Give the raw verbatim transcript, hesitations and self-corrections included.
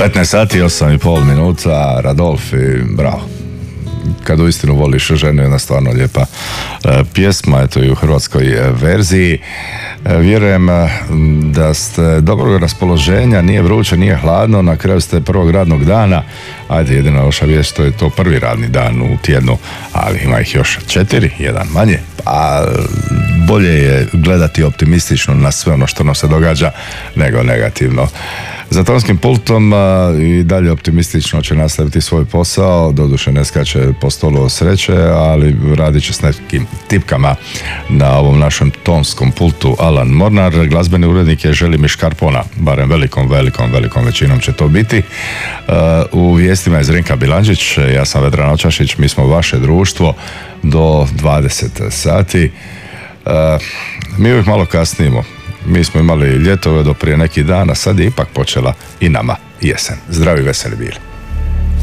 petnaest sati i osam i pol minuta, Radolfi, bravo. Kad uistinu voliš ženu, jedna stvarno lijepa e, pjesma, eto i u hrvatskoj e, verziji. E, vjerujem e, da ste dobrog raspoloženja, nije vruće, nije hladno, na kraju ste prvog radnog dana, ajde, jedina loša vijest, to je to prvi radni dan u tjednu, ali ima ih još četiri, jedan manje, pa bolje je gledati optimistično na sve ono što nam se događa, nego negativno. Za tonskim pultom a, i dalje optimistično će nastaviti svoj posao, doduše ne skače po stolu sreće, ali radit će s nekim tipkama na ovom našem tonskom pultu Alan Mornar. Glazbeni urednik je Želimir Škarpona, barem velikom, velikom, velikom većinom će to biti. A, u vijestima je Zrinka Bilandžić, ja sam Vedran Očašić, mi smo vaše društvo do dvadeset sati. A, mi uvijek malo kasnimo. Mi smo imali ljetove do prije neki dan, a sad je ipak počela i nama jesen. Zdravi, veseli bili.